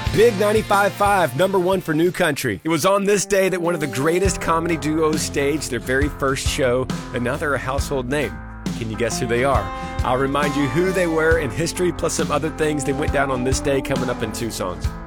Big 95.5, number one for New Country. It was on this day that one of the greatest comedy duos staged their very first show, and now they're a household name. Can you guess who they are? I'll remind you who they were in history, plus some other things that went down on this day coming up in 2 songs.